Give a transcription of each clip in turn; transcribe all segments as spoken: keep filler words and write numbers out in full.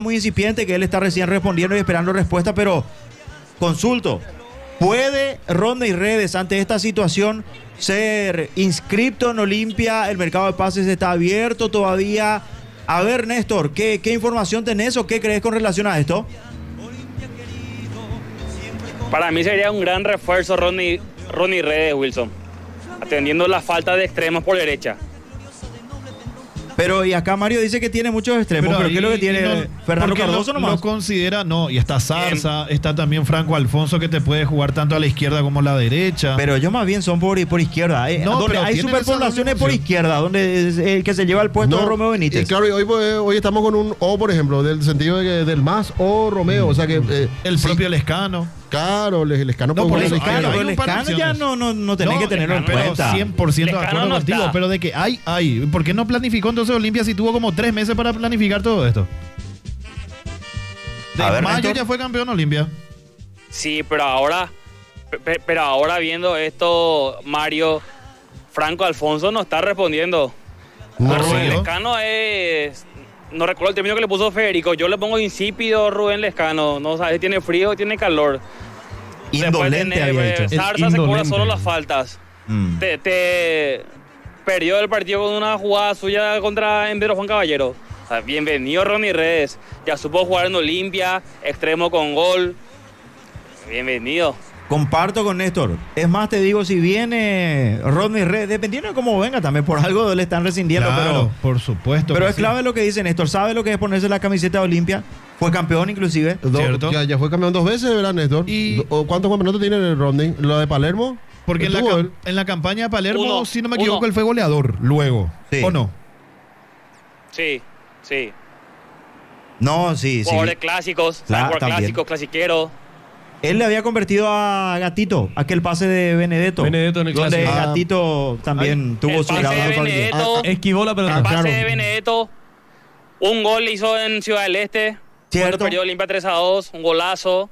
muy incipiente, que él está recién respondiendo y esperando respuesta, pero consulto, ¿puede Rodney Redes ante esta situación ser inscripto en Olimpia? ¿El mercado de pases está abierto todavía? A ver, Néstor, ¿qué, qué información tenés o qué crees con relación a esto? Para mí sería un gran refuerzo Rodney, Rodney Redes, Wilson, atendiendo la falta de extremos por derecha. Pero y acá Mario dice que tiene muchos extremos, pero, pero ¿qué es lo que tiene no, Fernando Cardoso lo, nomás? Lo considera, no, y está Zarza, bien. Está también Franco Alfonso, que te puede jugar tanto a la izquierda como a la derecha. Pero ellos más bien son por, por izquierda, eh, no, donde hay superpoblaciones por izquierda, donde es el que se lleva el puesto no, de Romeo Benítez. Y claro, y hoy, hoy estamos con un O, por ejemplo, del sentido de que, del más O Romeo, mm. o sea que... Eh, el sí. propio Lescano. Claro, el Lescano no, puede por jugar eso, a la claro, izquierda. el Lescano ya no, no, no tenés no, que tenerlo en cuenta. cien por ciento de acuerdo no contigo, está. Pero de que hay, hay. ¿Por qué no planificó entonces Olimpia si tuvo como tres meses para planificar todo esto? De ver, mayo Néstor. ya fue campeón Olimpia. Sí, pero ahora, pero ahora viendo esto, Mario, Franco Alfonso no está respondiendo. No, Rubén sí, ¿no? Lescano es... No recuerdo el término que le puso Federico. Yo le pongo insípido Rubén Lescano. No sabes si tiene frío o tiene calor. Indolente Después había tener, dicho. Zarza se cobra solo las faltas. Mm. Te, te perdió el partido con una jugada suya contra Envero Juan Caballero. O sea, bienvenido Ronnie Redes. Ya supo jugar en Olimpia, extremo con gol. Bienvenido. Comparto con Néstor. Es más, te digo, si viene Rodney Redes, dependiendo de cómo venga también, por algo le están rescindiendo, Claro, pero, por supuesto. pero que es sí. clave lo que dice Néstor. ¿Sabe lo que es ponerse la camiseta de Olimpia? Fue campeón inclusive. Do, ¿Cierto? ya, ya fue campeón dos veces, ¿verdad, Néstor? Y- ¿O ¿Cuántos campeonatos tiene el Rodney? ¿Lo de Palermo? Porque en la, Estuvo cam- él. en la campaña de Palermo, Uno, si no me uno. equivoco, él fue goleador luego. Sí. ¿O no? Sí, sí. No, sí, sí. Jugadores clásicos, Claro, jugador también. clásico, clasiquero. Él le había convertido a Gatito, aquel pase de Benedetto. Benedetto en el donde clásico. Ah. Gatito también tuvo El su pase de grado. Benedetto, Esquivó la pelota. el pase claro. de Benedetto. Un gol hizo en Ciudad del Este. Cierto. Cuando perdió Olimpia tres a dos, un golazo.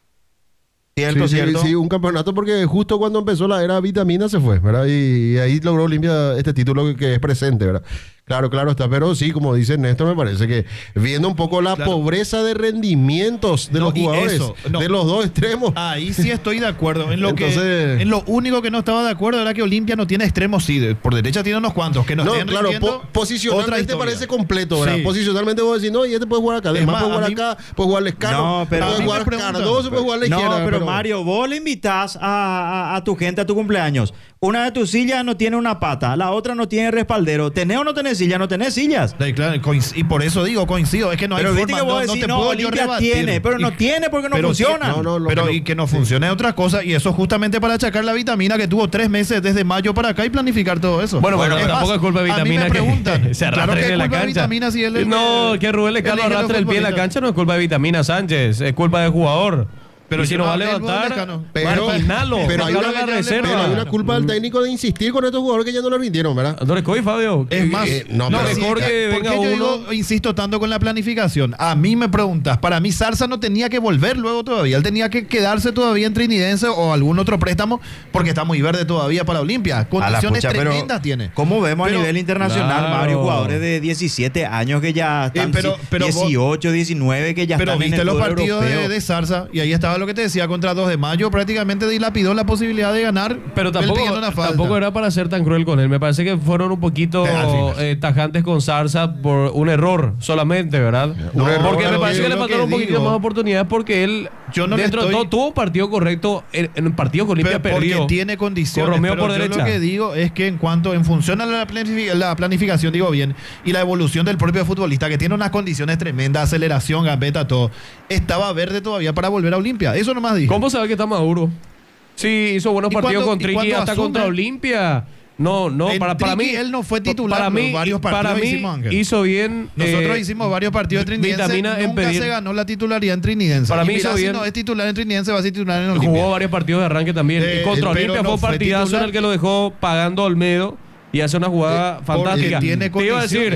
Cierto, sí, cierto. Sí, sí, un campeonato porque justo cuando empezó la era vitamina se fue, ¿verdad? Y, y ahí logró Olimpia este título que, que es presente, ¿verdad? Claro, claro está, pero sí, como dice Néstor, me parece que viendo un poco la Claro. pobreza de rendimientos de No, los y jugadores, eso, no. de los dos extremos. Ahí sí estoy de acuerdo. En lo, Entonces- que, en lo único que no estaba de acuerdo era que Olimpia no tiene extremos, sí. de- Por derecha tiene unos cuantos que nos No, estén claro, rindiendo po- posicionalmente otra historia. parece completo, ¿verdad? Sí. Posicionalmente vos decís, no, y este puede jugar acá, Es además más, puede jugar a mí- acá, puede jugar Lescano, No, pero- puede a mí jugar me preguntan, Cardoso, puede jugar a la No, izquierda. pero, Mario, vos le invitás a, a- a tu gente a tu cumpleaños. Una de tus sillas no tiene una pata, la otra no tiene respaldero. ¿Tenés o no tenés silla? No tenés sillas. Sí, claro, coinc- y por eso digo, coincido, es que no hay Pero viste forma, que vos no, no decís, te no, puedo yo Olimpia rebatir. tiene, pero no Y- tiene porque no pero funciona. No, no, lo pero que no- y que no funcione es otra cosa, y eso justamente para achacar la vitamina que tuvo tres meses desde mayo para acá y planificar todo eso. Bueno, bueno, Es tampoco más, es culpa de a mí Vitamina me que preguntan, se claro arrastre que es en la culpa de cancha. Vitamina si él es- No, que Rubén Lescano elige los arrastre el pie en la futbolistas. cancha no es culpa de Vitamina Sánchez, es culpa del jugador. Pero Y si yo no no va a hablé de Rubén levantar, Lescano. Pero- marginalo, pero hay sacalo una- a la reserva. Pero hay una culpa del técnico de insistir con estos jugadores que ya no le rindieron, ¿verdad? No le coy, Fabio. Es más, Eh, no, no, pero- mejor sí, que ¿por venga qué yo uno. digo, insisto tanto con la planificación? A mí me preguntas, para mí Zarza no tenía que volver luego todavía, él tenía que quedarse todavía en Trinidense o algún otro préstamo porque está muy verde todavía para Olimpia. A la Condiciones pucha, pero tremendas tiene. ¿cómo vemos Pero- a nivel internacional, Claro. Mario, jugadores de diecisiete años que ya están Eh, pero- pero vos- dieciocho, diecinueve, que ya Pero están en viste el los fútbol partidos europeo? de, de Zarza y ahí estaba lo que te decía contra dos de mayo, prácticamente dilapidó la posibilidad de ganar. Pero él tampoco, pidiendo una falta. tampoco era para ser tan cruel con él. Me parece que fueron un poquito Eh, al final. eh, tajantes con Zarza por un error solamente, ¿verdad? Un error, porque me pero parece yo que le lo faltaron un que poquito digo- más oportunidades porque él, Yo no le dentro de estoy- todo, tuvo un partido correcto en, en un partido con Olimpia Pero porque perdió. tiene condiciones. Con Romeo pero por yo derecha. lo que digo es que en cuanto en función a la, planific- la planificación, digo bien, y la evolución del propio futbolista, que tiene unas condiciones tremendas, aceleración, gambeta, todo, estaba verde todavía para volver a Olimpia. Eso nomás dije. ¿Cómo sabe que está maduro? Sí, hizo buenos ¿Y partidos cuándo- con y Triqui cuándo hasta asume? contra Olimpia. No, no, En para, para mí. Triqui él no fue titular, Para pero mí, varios partidos para mí hicimos, Ángel. hizo bien. Nosotros eh, hicimos varios partidos de Trinidense. Vitamina en Nunca pedir- se ganó la titularidad en Trinidense. Para Y mí mira, hizo si bien. no es titular en Trinidense, va a ser titular en Olimpia. Jugó varios partidos de arranque también. Eh, y contra pero Olimpia no fue un fue partidazo titular. en el que lo dejó pagando a Olmedo y hace una jugada Eh, porque fantástica. tiene Te iba a decir, condiciones.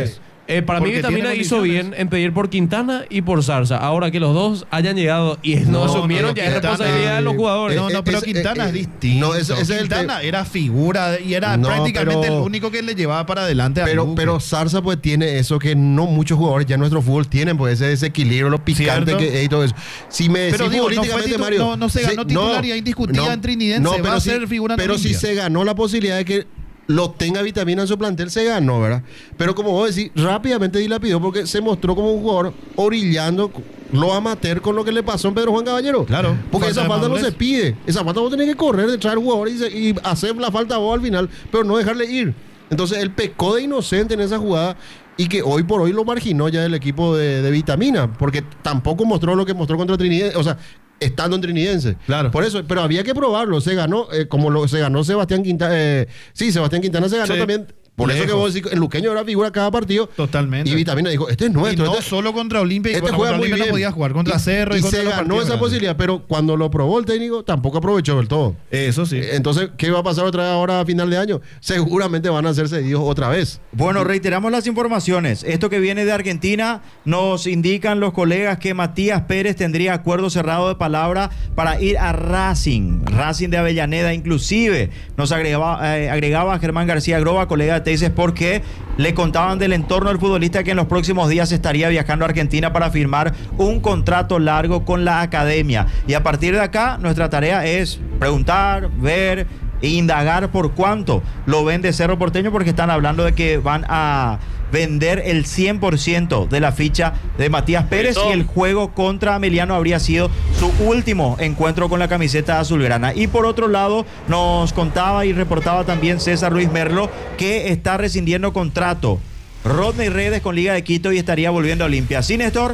Eh, para mí Porque Vitamina tiene hizo condiciones. bien en pedir por Quintana y por Zarza. Ahora que los dos hayan llegado y no, No, asumieron, no, ya es Quintana, responsabilidad de los jugadores. No, no, Eh, pero ese- Quintana eh, es eh, distinto. no, ese- ese es el Quintana te- era figura y era No, prácticamente pero- el único que le llevaba para adelante al Pero, Luque. pero Zarza pues tiene eso que no muchos jugadores ya en nuestro fútbol tienen, pues ese desequilibrio, lo picante Cierto. que y todo eso. Si me Pero decís digo, no fue futbolísticamente, titu- Mario, no- no se ganó titularidad indiscutida en Trinidad, se va a si- ser figura en Pero si Olimpia. se ganó la posibilidad de que lo tenga Vitamina en su plantel, se ganó, ¿verdad? Pero como vos decís, rápidamente dilapidó porque se mostró como un jugador orillando lo amateur con lo que le pasó en Pedro Juan Caballero. Claro, Porque falta esa de falta no madurez. se pide. Esa falta vos tenés que correr detrás del jugador y, se- y hacer la falta vos al final, pero no dejarle ir. Entonces él pecó de inocente en esa jugada y que hoy por hoy lo marginó ya el equipo de, de Vitamina, porque tampoco mostró lo que mostró contra Trinidad, o sea, estando en Trinidense. Claro. Por eso, pero había que probarlo. Se ganó, eh, como lo se ganó Sebastián Quintana. Eh, sí, Sebastián Quintana se ganó Sí. también. Por eso que Lejos. vos decís, el luqueño era figura cada partido. Totalmente. Y Vitamina dijo, este es Y nuestro. no este- solo contra Olimpia, y este bueno, juega contra muy Olimpia bien. no podía jugar contra Cerro y, y contra se los ganó partidos esa grandes. posibilidad, pero cuando lo probó el técnico, tampoco aprovechó del todo. Eso sí. Entonces, ¿qué va a pasar otra vez ahora a final de año? Seguramente van a ser cedidos otra vez. Bueno, reiteramos las informaciones. Esto que viene de Argentina, nos indican los colegas que Matías Pérez tendría acuerdo cerrado de palabra para ir a Racing, Racing de Avellaneda. Inclusive nos agregaba, eh, agregaba a Germán García Groba, colega de Teis Sport, que le contaban del entorno del futbolista que en los próximos días estaría viajando a Argentina para firmar un contrato largo con la academia. Y a partir de acá, nuestra tarea es preguntar, ver e indagar por cuánto lo vende Cerro Porteño, porque están hablando de que van a vender el cien por ciento de la ficha de Matías Pérez. Eso. Y el juego contra Emiliano habría sido su último encuentro con la camiseta azulgrana. Y por otro lado, nos contaba y reportaba también César Luis Merlo que está rescindiendo contrato Rodney Redes con Liga de Quito y estaría volviendo a Olimpia. ¿Sí, Néstor?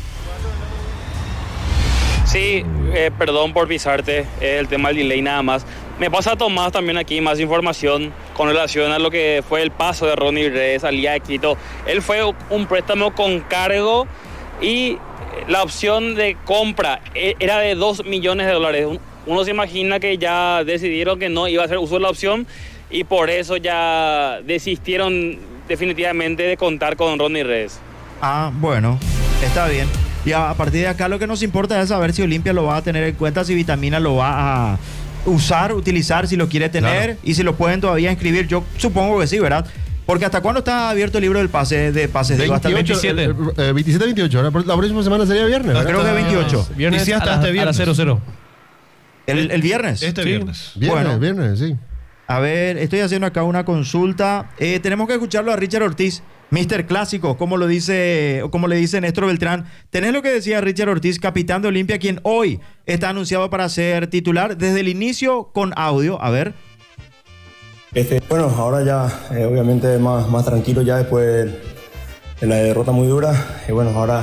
Sí, eh, perdón por pisarte, es el tema del delay nada más. Me pasa Tomás también aquí más información con relación a lo que fue el paso de Ronnie Redes al Liga de Quito. Él fue un préstamo con cargo y la opción de compra eh, era de dos millones de dólares. Uno se imagina que ya decidieron que no iba a hacer uso de la opción y por eso ya desistieron definitivamente de contar con Ronnie Redes. Ah, bueno, está bien. Y a, a partir de acá lo que nos importa es saber si Olimpia lo va a tener en cuenta, si Vitamina lo va a usar, utilizar, si lo quiere tener, Claro. y si lo pueden todavía inscribir. Yo supongo que sí, ¿verdad? Porque ¿hasta cuándo está abierto el libro del pase de pases? Digo, hasta el veintiocho, veintisiete. eh, eh, veintisiete, veintiocho. Ahora, La próxima semana sería viernes. No, ¿verdad? creo que veintiocho. Viernes Y sí, hasta a, la- este a viernes. las cero cero. El, el viernes. Este Sí. viernes. Viernes, Bueno. viernes, sí. A ver, estoy haciendo acá una consulta. Eh, tenemos que escucharlo a Richard Ortiz, mister Clásico, como lo dice, o como le dice Néstor Beltrán. ¿Tenés lo que decía Richard Ortiz, capitán de Olimpia, quien hoy está anunciado para ser titular desde el inicio con audio? A ver. Este, bueno, ahora ya eh, obviamente más, más tranquilo ya después de, de la derrota muy dura. Y bueno, ahora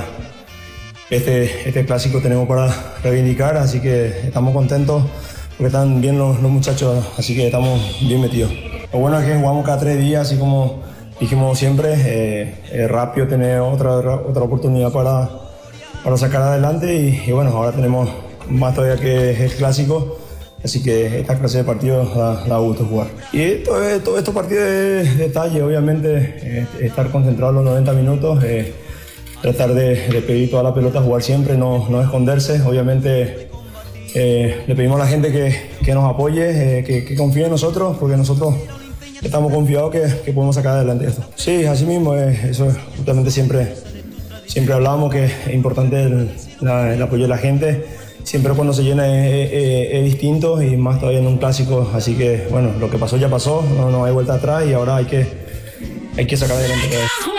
este, este clásico tenemos para reivindicar, así que estamos contentos porque están bien los, los muchachos, así que estamos bien metidos. Lo bueno es que jugamos cada tres días, así como dijimos siempre, eh, es rápido tener otra, otra oportunidad para, para sacar adelante y, y bueno, ahora tenemos más todavía que es el clásico. Así que esta clase de partidos da, da gusto jugar. Y todo, todo estos partidos de detalle, obviamente, eh, estar concentrado los noventa minutos, eh, tratar de, de pedir toda la pelota, jugar siempre, no, no esconderse. Obviamente eh, le pedimos a la gente que, que nos apoye, eh, que, que confíe en nosotros, porque nosotros estamos confiados que, que podemos sacar adelante esto. Sí, así mismo, eh, eso justamente siempre, siempre hablamos que es importante el, la, el apoyo de la gente. Siempre cuando se llena es, es- es distinto y más todavía en un clásico, así que bueno, lo que pasó ya pasó, no, no hay vuelta atrás y ahora hay que, hay que sacar adelante todo esto.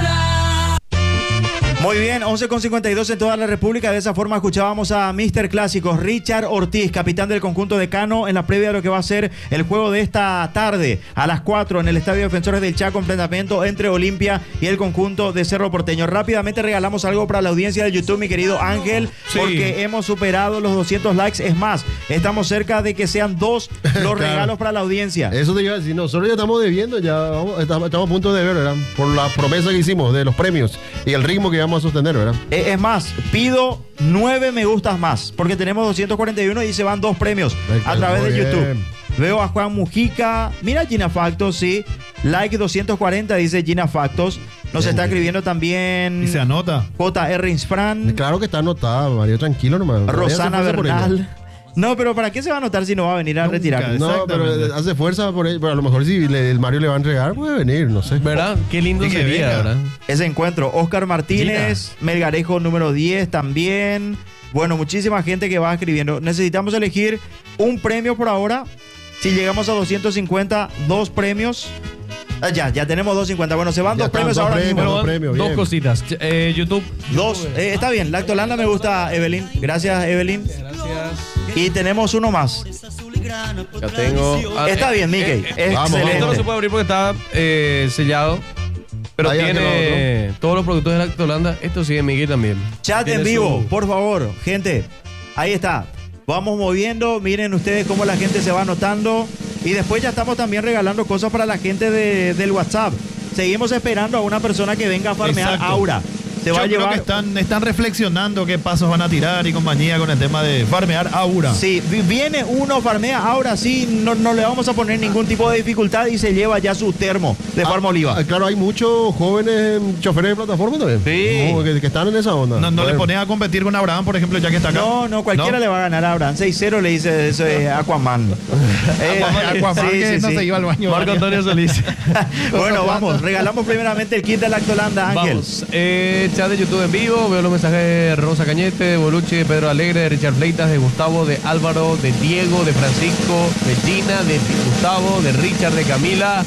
Muy bien, once con cincuenta y dos en toda la República. De esa forma escuchábamos a mister Clásicos, Richard Ortiz, capitán del conjunto de Cano, en la previa de lo que va a ser el juego de esta tarde a las cuatro en el Estadio Defensores del Chaco, enfrentamiento entre Olimpia y el conjunto de Cerro Porteño. Rápidamente regalamos algo para la audiencia de YouTube, mi querido Ángel, Sí. porque hemos superado los doscientos likes. Es más, estamos cerca de que sean dos los Claro. regalos para la audiencia. Eso te iba a decir, nosotros ya estamos debiendo, ya vamos- estamos, estamos a punto de ver, ¿verdad? Por la promesa que hicimos de los premios y el ritmo que vamos a sostener, ¿verdad? Eh, Es más, pido nueve me gustas más, porque tenemos doscientos cuarenta y uno y se van dos premios a través de Muy YouTube. bien. Veo a Juan Mujica, mira Gina Factos, sí, like doscientos cuarenta dice Gina Factos. Nos está escribiendo también Y se anota. J R Insfran, Claro que está anotada, Mario, tranquilo nomás. Rosana Ella se fuerza por ella. Bernal. No, pero ¿para qué se va a anotar si no va a venir a Nunca. retirar? No, pero Exactamente. hace fuerza por él. Pero a lo mejor si le- el Mario le va a entregar, puede venir, no sé. ¿Verdad? Qué lindo Y que sería, venga. ¿verdad? Ese encuentro. Oscar Martínez, Melgarejo número diez también. Bueno, muchísima gente que va escribiendo. Necesitamos elegir un premio por ahora. Si llegamos a doscientos cincuenta, dos premios. Ah, ya, ya tenemos doscientos cincuenta. Bueno, se van Ya dos están, premios dos ahora premios. mismo. Bueno, Dos premios, dos bien. cositas. Ch- eh, YouTube. Dos. Eh, está bien. Lactolanda me gusta, Evelyn. Gracias, Evelyn. Gracias. Y tenemos uno más. Ya tengo. Ah, Está eh, bien, Mickey. eh, eh, Vamos, Excelente. Esto no se puede abrir porque está eh, sellado. Pero Ahí ha tiene todos los productos de Lactolanda. Esto sí de Miguel también. Chat Tiene en vivo, su- por favor, gente. Ahí está. Vamos moviendo. Miren ustedes cómo la gente se va anotando. Y después ya estamos también regalando cosas para la gente de- del WhatsApp. Seguimos esperando a una persona que venga a farmear Exacto. Aura. Se va Yo a creo llevar. que están, están reflexionando qué pasos van a tirar y compañía con el tema de farmear Aura. Sí, vi- viene uno, farmea Aura, sí, no, no le vamos a poner ningún tipo de dificultad y se lleva ya su termo de Farma Oliva. Ah, claro, hay muchos jóvenes choferes de plataforma también. Sí. Como que, que están en esa onda. No, no le Bueno. pones a competir con Abraham, por ejemplo, ya que está acá. No, no, cualquiera ¿No? le va a ganar a Abraham. seis cero le dice eso de Aquaman. Eh, Aquaman, Aquaman, sí, que sí, no sí. se iba al baño. Marco Antonio Solís. Bueno, vamos, regalamos primeramente el kit de Lactolanda, Ángel. Vamos. Eh, chat de YouTube en vivo. Veo los mensajes de Rosa Cañete, de Bolucci, de Pedro Alegre, de Richard Fleitas, de Gustavo, de Álvaro, de Diego, de Francisco, de Gina, de Gustavo, de Richard, de Camila.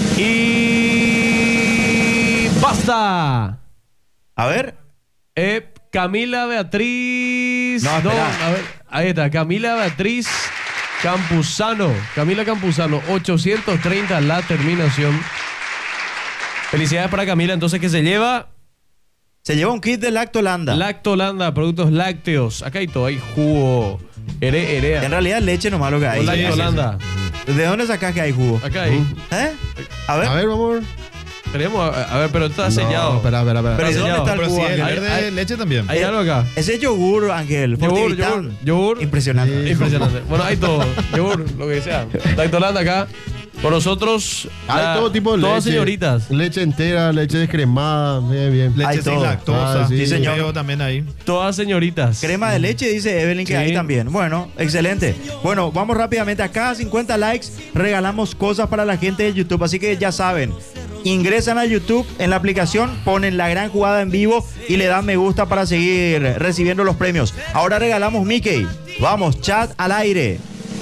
Y. ¡Basta! A ver, Eh, Camila Beatriz. No, espera. a ver, ahí está. Camila Beatriz Campuzano. Camila Campuzano, ochocientos treinta la terminación. Felicidades para Camila, entonces, que se lleva se lleva un kit de Lactolanda. Lactolanda, productos lácteos. Acá hay todo, hay jugo, ere, erea. En realidad leche nomás lo que hay. Lactolanda. ¿De dónde sacás que hay jugo? Acá hay. ¿Eh? A ver. A ver, vamos. Tenemos, a, a ver, pero está No, sellado. espera, espera, espera. Pero ¿y dónde sellado. está el Pero jugo, sí, el Ángel? verde Hay- de leche también. ¿Hay algo acá? Ese es yogur, Ángel. Yogur, Fortivitán. yogur, yogur. Impresionante. Sí. Impresionante. Bueno, hay todo. Yogur, lo que sea. Lactolanda acá. Con nosotros. Hay la- todo tipo de Todas leche. señoritas. Leche entera, leche descremada. Bien, bien. Leche Hay sin todo. lactosa. Ah, sí, Sí, señor. Veo también ahí. Todas señoritas. Crema de leche, dice Evelyn, que Sí. hay también. Bueno, excelente. Bueno, vamos rápidamente. A cada cincuenta likes regalamos cosas para la gente de YouTube. Así que ya saben, ingresan a YouTube en la aplicación, ponen la gran jugada en vivo y le dan me gusta para seguir recibiendo los premios. Ahora regalamos Mickey. Vamos, chat al aire.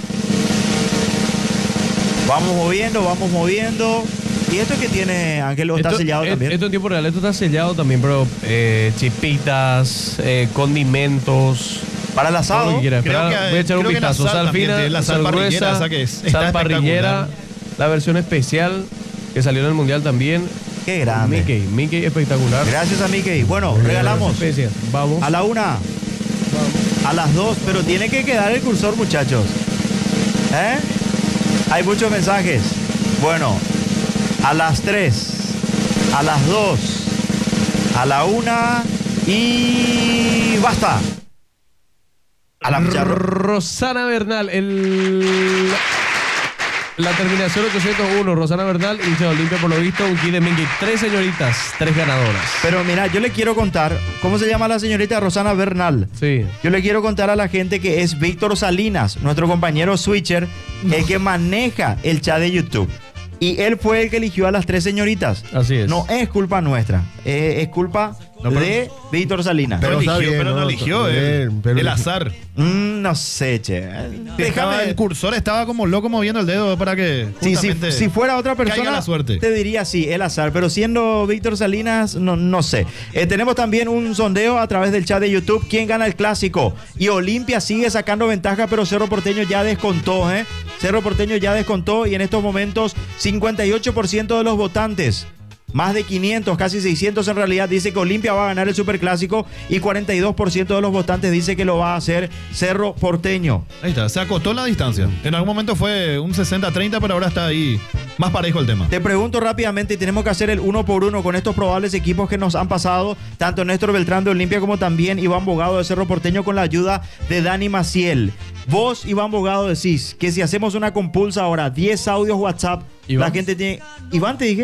Vamos moviendo, vamos moviendo. ¿Y esto que tiene, Ángel? ¿O está Esto- sellado es- también? Esto en tiempo real, esto está sellado también, pero eh, chipitas, eh, condimentos, Para el todo lo asado. que quieras. Creo Espera, que hay- voy a echar un creo que la vistazo. sal Sal también fina, tiene, la sal sal parrillera, gruesa, esa que es- sal está parrillera, la versión especial que salió en el mundial también. Qué grande. Mickey, Mickey espectacular. Gracias a Mickey. Bueno, regalamos Especias. Vamos. a la una, a las dos, pero tiene que quedar el cursor, muchachos. ¿Eh? Hay muchos mensajes. Bueno, a las tres, a las dos, a la una y basta. A la muchacha. Rosana Bernal, el... la terminación ochocientos uno, Rosana Bernal, hincha de Olimpia por lo visto, un kit de Mickey. Tres señoritas, tres ganadoras. Pero mira, yo le quiero contar, ¿cómo se llama la señorita Rosana Bernal? Sí. Yo le quiero contar a la gente que es Víctor Salinas, nuestro compañero switcher, el que maneja el chat de YouTube. Y él fue el que eligió a las tres señoritas. Así es. No es culpa nuestra, eh, es culpa No, pero- de Víctor Salinas. Pero está eligió, bien, pero no no, eligió está el, bien, pero el eligió. azar. Mm, no sé, che. Estaba, Déjame. el cursor estaba como loco moviendo el dedo para que Sí, si, justamente si fuera otra caiga persona, la suerte. te diría sí, el azar. Pero siendo Víctor Salinas, no, no sé. Eh, tenemos también un sondeo a través del chat de YouTube. ¿Quién gana el clásico? Y Olimpia sigue sacando ventaja, pero Cerro Porteño ya descontó, ¿eh? Cerro Porteño ya descontó y en estos momentos cincuenta y ocho por ciento de los votantes, más de quinientos, casi seiscientos en realidad, dice que Olimpia va a ganar el Superclásico y cuarenta y dos por ciento de los votantes dice que lo va a hacer Cerro Porteño. Ahí está, se acotó la distancia. En algún momento fue un sesenta treinta, pero ahora está ahí más parejo el tema. Te pregunto rápidamente y tenemos que hacer el uno por uno con estos probables equipos que nos han pasado, tanto Néstor Beltrán de Olimpia como también Iván Bogado de Cerro Porteño con la ayuda de Dani Maciel. Vos, Iván Bogado, decís que si hacemos una compulsa ahora, diez audios WhatsApp, Iván. la gente tiene... Iván, te dije...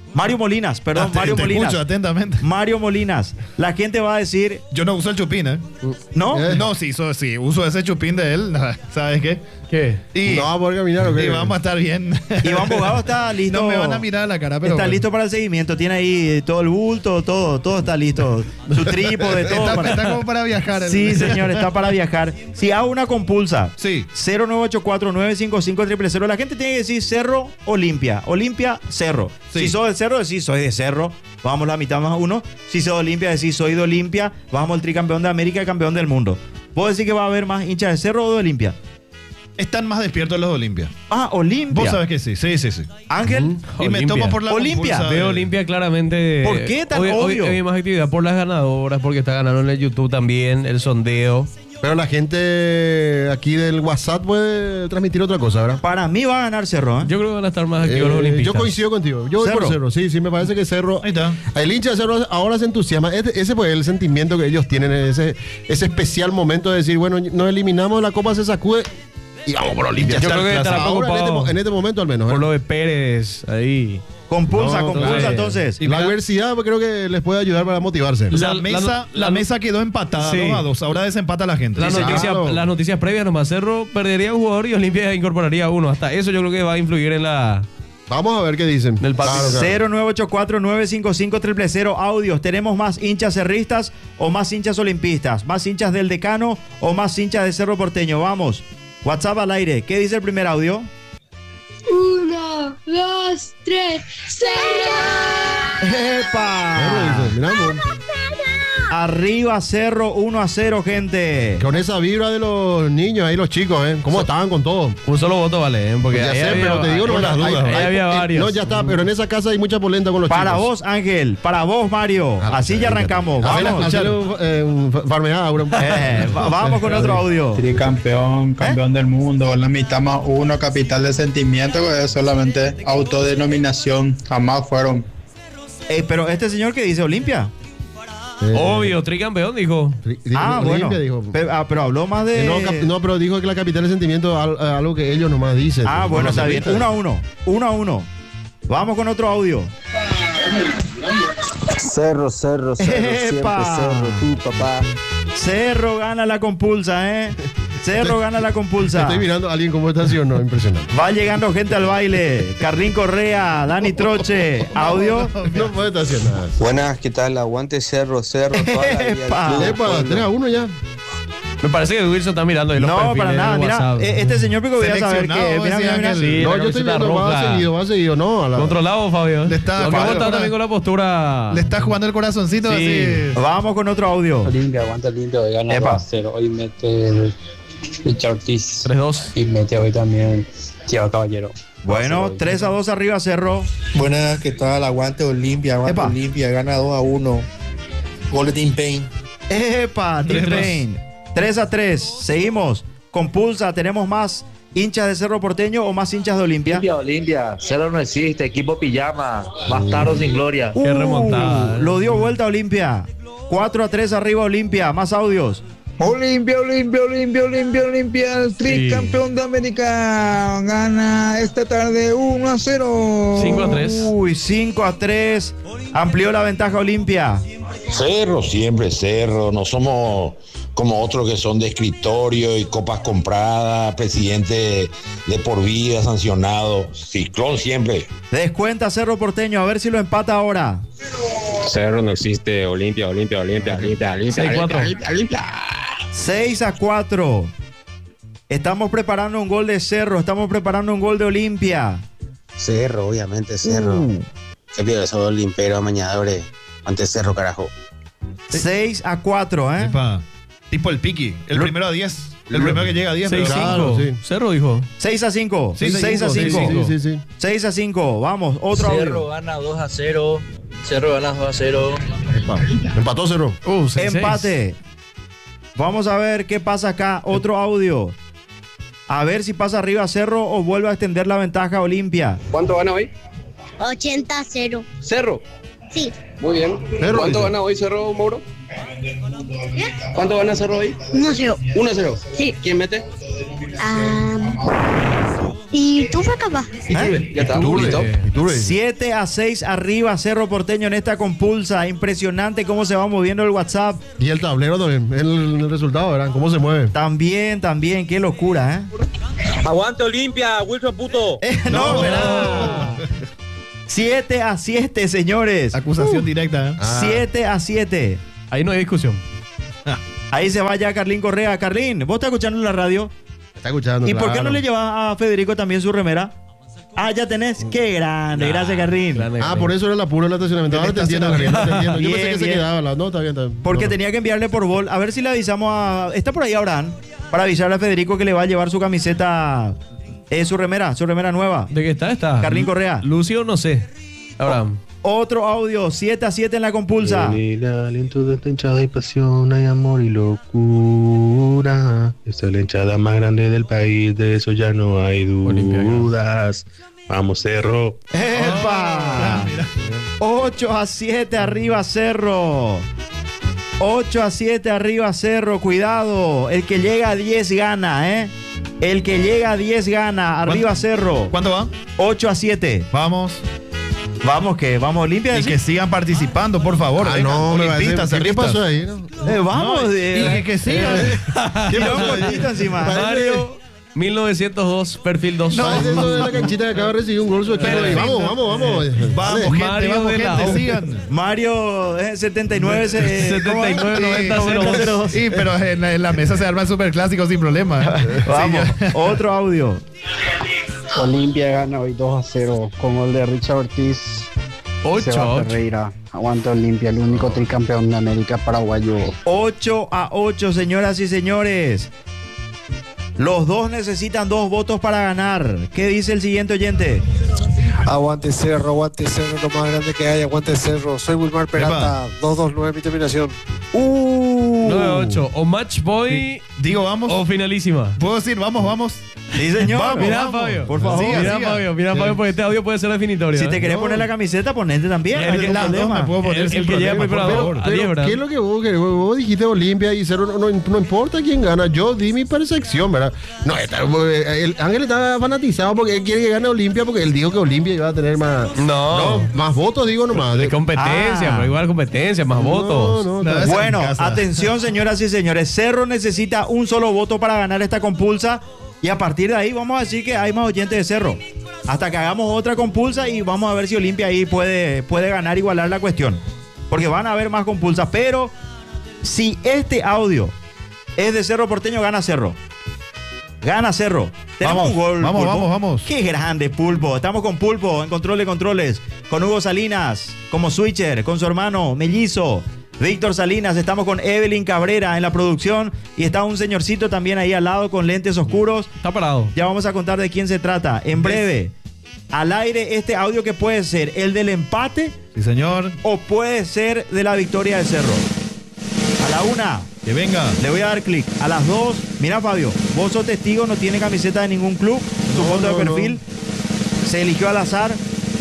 Mario Molinas, perdón, Ah, te- Mario te Molinas. escucho atentamente. Mario Molinas. La gente va a decir, Yo no uso el chupín, ¿eh? ¿no? Eh. No, sí, so- sí, uso ese chupín de él. ¿Sabes qué? ¿Qué? Y, No va a poder caminar o qué. y vamos a estar bien. Iván Bogado está listo. No me van a mirar a la cara, pero está bueno. listo para el seguimiento. Tiene ahí todo el bulto, todo, todo está listo. Su trípode, todo. Está, para- está como para viajar. el- Sí, señor, está para viajar. Si hago una compulsa, Sí. cero nueve ocho cuatro nueve cinco cinco cero cero cero, la gente tiene que decir Cerro, Olimpia. Olimpia, Cerro. Sí. Si sos del Cerro, decís soy de Cerro. Vamos la mitad más uno. Si sos de Olimpia, decís soy de Olimpia. Vamos el tricampeón de América y campeón del mundo. ¿Puedo decir que va a haber más hinchas de Cerro o de Olimpia? Están más despiertos los de Olimpia. Ah, Olimpia. Vos sabés que sí, sí, sí, sí. Ángel. Y me Olimpia. tomo por la Olimpia. compulsa de- Veo Olimpia claramente. ¿Por qué tan hoy, hoy- obvio? hoy hay más actividad por las ganadoras, porque está ganando en el YouTube también, el sondeo. Pero la gente aquí del WhatsApp puede transmitir otra cosa, ¿verdad? Para mí va a ganar Cerro, ¿eh? Yo creo que van a estar más activos los Eh, olimpistas. yo coincido contigo. Yo voy por Cerro. Cerro. Sí, sí, me parece que Cerro. Ahí está. El hincha de Cerro ahora se entusiasma. Este- ese fue el sentimiento que ellos tienen, ese, ese especial momento de decir, bueno, nos eliminamos, la copa se sacude y vamos por Olimpia. Yo creo que estará Ahora, en, este, preocupado mo- en este momento al menos. ¿eh? por lo de Pérez ahí. Compulsa, No, compulsa entonces- entonces. Y La mira- adversidad creo que les puede ayudar para motivarse. La- La, la- mesa, la- la, mesa quedó empatada, Sí. dos a dos. Ahora desempata la gente. Las, Sí, noticias, claro. las noticias previas nomás, Cerro perdería un jugador y Olimpia incorporaría uno. Hasta eso yo creo que va a influir en la... Vamos a ver qué dicen. Del partido. Claro, claro. cero nueve ocho cuatro nueve cinco cinco cero cero cero audios. ¿Tenemos más hinchas cerristas o más hinchas olimpistas? ¿Más hinchas del Decano o más hinchas de Cerro Porteño? Vamos. WhatsApp al aire. ¿Qué dice el primer audio? Uno, dos, tres, ¡Cerro! Cerro, ¡Epa! dice, mirá, mo- Arriba Cerro uno a cero, gente. con esa vibra de los niños ahí, los chicos, ¿eh? ¿Cómo estaban con todo? Un solo voto vale, ¿eh? Porque Ya ahí sé, había- pero te digo, no, por las hay- dudas, hay- ahí había eh, varios. No, ya está, pero en esa casa hay mucha polenta con los Para chicos. vos, Ángel. Para vos, Mario. Ah, Así sí, ya arrancamos. Hacele- Vamos. hacele un, eh, un fa- farmeada, bro. Eh, va- vamos con otro audio. Tricampeón, campeón del mundo, la mitad más uno, capital de sentimiento, que es solamente autodenominación, jamás fueron. Eh, pero este señor que dice Olimpia. Eh, Obvio, tricampeón, dijo. Tri- dijo Ah, Olimpia, bueno. dijo. Pero, ah, pero habló más Que de. no, cap- no, pero dijo que la capital de sentimiento es al- eh, algo que ellos nomás dicen. Ah, Por bueno, los está bien. cerristas. Uno a uno. Uno a uno. Vamos con otro audio. Cerro, cerro, cerro, siempre ¡Epa! cerro, tú, papá. Cerro gana la compulsa, ¿eh? Cerro gana la compulsa. Estoy mirando a alguien como esta, ¿sí o no? Impresionante. Va llegando gente al baile. Carlín Correa, Dani Troche. Audio. No puede estar haciendo nada. Buenas, ¿qué tal? Aguante cerro, cerro, toda la vida. Epa. Club del Epa, pueblo. tres a uno ya. Me parece que Wilson está mirando ahí los No, perfiles para nada. del Mira, WhatsApp. eh, este señor Pico voy a saber que. Seleccionado, Mira, mira, mira. decía Sí, No, la yo estoy camiseta viendo, va roja. seguido, va seguido, no. A la- Controlado, Fabio. Le está- Lo que vos Fabio, estás para- también con la postura. Le está jugando el corazoncito Sí. así. Vamos con otro audio. Olimpia, aguanta Olimpia, hoy gana Epa. dos a cero. Hoy mete el Richard Ortiz tres dos. y mete hoy también Thiago Caballero. Bueno, tres a dos arriba Cerro. Buenas, ¿qué tal? Aguante Olimpia, aguante Epa. Olimpia, gana dos a uno. Gol de Team Pain. Epa, Tres, T-Train. tres a tres. Seguimos. Compulsa. ¿Tenemos más hinchas de Cerro Porteño o más hinchas de Olimpia? Olimpia, Olimpia, Cerro no existe, equipo pijama, bastardo sin gloria. Qué remontada, eh. Lo dio vuelta Olimpia. cuatro a tres arriba Olimpia. Más audios. Olimpia, Olimpia, Olimpia, Olimpia, Olimpia, el tricampeón de América, gana esta tarde uno a cero. cinco a tres. Uy, cinco a tres. Amplió la ventaja Olimpia. Cerro, siempre Cerro, no somos como otros que son de escritorio y copas compradas, presidente de por vida, sancionado. Ciclón siempre. Descuenta Cerro Porteño. A ver si lo empata ahora. Cerro no existe, Olimpia, Olimpia, Olimpia, Olimpia, Olimpia, seis cuatro. Olimpia, Olimpia. seis a cuatro. Estamos preparando un gol de Cerro. Estamos preparando un gol de Olimpia. Cerro, obviamente, cerro. Uh. Se pierde solo Olimpero, amañadores. Ante cerro, carajo. seis a cuatro, ¿eh? Epa. Tipo el piqui. El primero a diez. El primero que llega a diez. seis pero- cinco. Claro, sí. Cerro dijo. seis a cinco. Sí, seis a cinco, cinco. Sí, sí, sí. seis a cinco. Vamos, otro audio. gana dos a cero, Cerro gana dos a cero. Epa. Empató Cerro. Uh, seis, seis. Empate. Vamos a ver qué pasa acá. Otro audio. A ver si pasa arriba Cerro o vuelve a extender la ventaja a Olimpia. ¿Cuánto gana hoy? ochenta a cero. Cerro. Sí. Muy bien. Cerro, ¿Cuánto dice. gana hoy Cerro, Mauro? ¿Cuánto gana Cerro hoy? uno a cero. uno a cero. Sí. ¿Quién mete? Ah, y tú fue capaz. ¿Eh? Ya está. siete a seis arriba Cerro Porteño en esta compulsa. Impresionante cómo se va moviendo el WhatsApp. Y el tablero también, el, el resultado, ¿verdad? ¿Cómo se mueve? También, también, qué locura, ¿eh? Aguante Olimpia, Wilson puto. Eh, no, no, ¿verdad? siete a siete, señores. Acusación uh, directa, ¿eh? siete a siete. Ahí no hay discusión. Ahí se va ya Carlín Correa. Carlín, ¿vos estás escuchando en la radio? Está escuchando. ¿Y claro. por qué no le llevas a Federico también su remera? Ah, ya tenés. Qué grande. Nah, gracias, Carlín. Grande, ah, por eso era el apuro del estacionamiento. Ahora te entiendo, Carlín. Te entiendo. Yo Bien, pensé que bien. se quedaba. La... No, está bien, está bien. Porque no, tenía que enviarle por bol. A ver si le avisamos a... Está por ahí Abraham. Para avisarle a Federico que le va a llevar su camiseta... Eh, su remera, su remera nueva. ¿De qué está? Está. Carlín Correa. Lucio, no sé. Abraham. Otro audio, siete a siete en la compulsa. En el aliento de esta hinchada y pasión hay amor y locura. Esta es la hinchada más grande del país, de eso ya no hay dudas. Vamos, Cerro. ¡Epa! ocho a siete arriba Cerro. ocho a siete arriba Cerro, cuidado. El que llega a diez gana, ¿eh? El que llega a diez gana, arriba Cerro. ¿Cuánto va? ocho a siete. Vamos. Vamos, que vamos, Olimpia. Y que sigan participando, por favor. Ah, venga, no, olimpistas, ¿qué cerristas. pasó ahí? No? Eh, vamos. No, eh, y que, que sigan. Eh, tiró un cortito encima. Mario, mil novecientos dos, perfil dos. No, es eso de la canchita que acaba de recibir un gol su equipo. Pero, Vamos, vamos, vamos. Vamos, Dale. gente, Mario vamos, de la gente, O. sigan. Mario eh, setenta y nueve. Eh, setenta y nueve, noventa, cero dos. Sí, pero en la, en la mesa se arma el superclásico sin problema. ¿eh? Vamos, Sí, ya. otro audio. Olimpia gana hoy dos a cero con gol de Richard Ortiz. ocho a Seba ocho. Ferreira. Aguanta Olimpia, el único tricampeón de América paraguayo. ocho a ocho, señoras y señores. Los dos necesitan dos votos para ganar. ¿Qué dice el siguiente oyente? Aguante Cerro, aguante Cerro, lo más grande que hay, aguante Cerro. Soy Wilmar Peralta, dos dos nueve mi terminación. Uh. nueve a ocho. O match boy. Digo, vamos. O finalísima. ¿Puedo decir, vamos, vamos? Sí, señor. Vamos, Mira, vamos. Fabio. Por favor. Siga, Mira, siga. Fabio, mira, Fabio, porque este audio puede ser definitorio. Si ¿eh? te querés No. poner la camiseta, ponete también. El no hay que ningún las dos problema. me puedo poner El- sin el que llegue problema, primero por a- favor. a diez, Pero, ¿verdad? ¿qué es lo que vos querés? Vos, vos dijiste Olimpia y Cerro, no, no, no importa quién gana. Yo di mi percepción, ¿verdad? No, está- el Ángel está fanatizado porque él quiere que gane Olimpia porque él dijo que Olimpia iba a tener más, No. más votos, digo nomás. De competencia, Ah. pero igual competencia, más votos. No, no, No, está- esa Bueno, en casa. atención, señoras y señores. Cerro necesita un solo voto para ganar esta compulsa. Y a partir de ahí vamos a decir que hay más oyentes de Cerro. Hasta que hagamos otra compulsa y vamos a ver si Olimpia ahí puede, puede ganar, igualar la cuestión. Porque van a haber más compulsas. Pero si este audio es de Cerro Porteño, gana Cerro. Gana Cerro. Tenemos Vamos, un gol. vamos, Pulpo. vamos, vamos. Qué grande, Pulpo. Estamos con Pulpo en control de controles. Con Hugo Salinas como switcher. Con su hermano Mellizo. Víctor Salinas. Estamos con Evelyn Cabrera en la producción. Y está un señorcito también ahí al lado con lentes oscuros. Está parado. Ya vamos a contar de quién se trata. En breve, al aire este audio que puede ser el del empate Sí, señor. o puede ser de la victoria del Cerro. A la una. Que venga. Le voy a dar clic. A las dos, mira Fabio, vos sos testigo, no tiene camiseta de ningún club, su No, foto de no, perfil, se eligió al azar.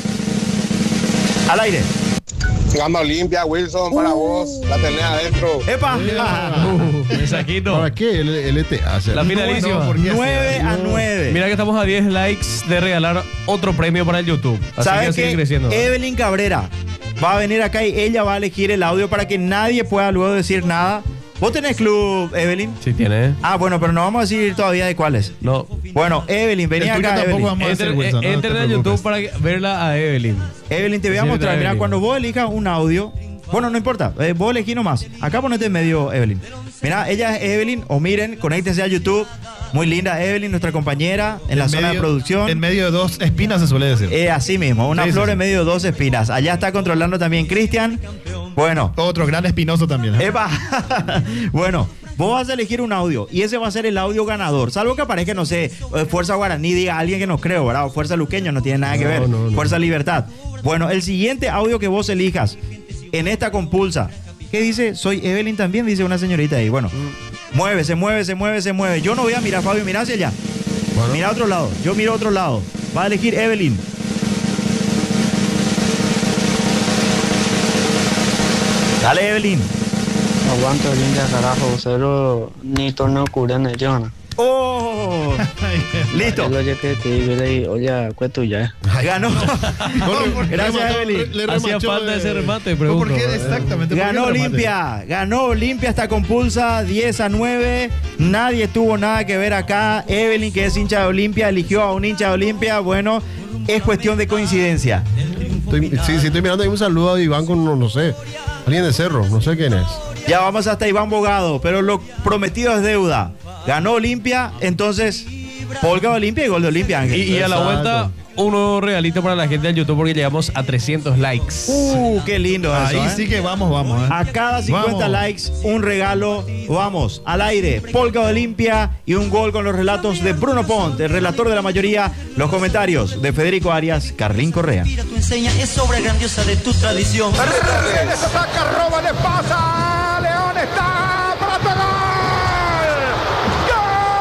Al aire. Gama Olimpia, Wilson, para vos, la tenés adentro. ¡Epa! Uh, mensajito. ¿Para qué el L T A? La finalísima. nueve a nueve. Mira que estamos a diez likes de regalar otro premio para el YouTube. Así que ¿Sabes sigue qué? creciendo. Evelyn Cabrera va a venir acá y ella va a elegir el audio para que nadie pueda luego decir nada. ¿Vos tenés club, Evelyn? Sí tiene. Ah, bueno, pero no vamos a decir todavía de cuáles. No. Bueno, Evelyn, vení El tuyo acá, tampoco Evelyn. vamos a hacer, Entren, Wilson, no entren te a YouTube preocupes. para que- verla a Evelyn. Evelyn, te voy a Sí, mostrar. Mira, Evelyn. cuando vos elijas un audio, bueno, no importa, eh, vos elegí nomás. Acá ponete en medio, Evelyn. Mira, ella es Evelyn, o miren, conéctense a YouTube. Muy linda Evelyn, nuestra compañera en la En zona de medio- producción. En medio de dos espinas se suele decir. Eh, así mismo, una Sí, sí, flor sí. en medio de dos espinas. Allá está controlando también Cristian. Bueno, Otro gran espinoso también. ¿eh? Epa. Bueno, vos vas a elegir un audio y ese va a ser el audio ganador. Salvo que aparezca, no sé, eh, Fuerza Guaraní, diga alguien que no creo, ¿verdad? O Fuerza Luqueño, no tiene nada que No, ver. no, no. Fuerza Libertad. Bueno, el siguiente audio que vos elijas en esta compulsa, ¿qué dice? Soy Evelyn también, dice una señorita ahí. Bueno, mueve, se mueve, se mueve, se mueve. Yo no voy a mirar, Fabio, mira hacia allá. Mira a otro lado, yo miro a otro lado. Va a elegir Evelyn. Dale, Evelyn. Aguanta Olimpia, carajo. Cero, ni torneo cura en ellos, ¿no? ¡Oh! Listo. Oye, que te digo, oye, cuento ya. Ganó. Gracias, Evelyn. Le Hacía remachó falta de- ese remate, ¿Por pregunto. qué exactamente? ¿Por qué Ganó el remate? Olimpia, ganó Olimpia hasta con pulsa diez a nueve. Nadie tuvo nada que ver acá. Evelyn, que es hincha de Olimpia, eligió a un hincha de Olimpia. Bueno, es cuestión de coincidencia. Estoy- sí, sí, estoy mirando ahí un saludo a Iván con, no, no sé, alguien de Cerro, no sé quién es. Ya vamos hasta Iván Bogado, pero lo prometido es deuda. Ganó Olimpia, entonces Polka de Olimpia y gol de Olimpia, Ángel. Y, y a la vuelta, uno regalito para la gente del YouTube porque llegamos a trescientos likes. Uh, qué lindo eso, Ahí ¿eh? sí que vamos, vamos. ¿eh? A cada cincuenta Vamos. likes, un regalo. Vamos, al aire. Polka de Olimpia y un gol con los relatos de Bruno Pont, el relator de la mayoría. Los comentarios de Federico Arias, Carlín Correa. Tu enseña es obra grandiosa de tu tradición. Ataca, roba, le pasa. León está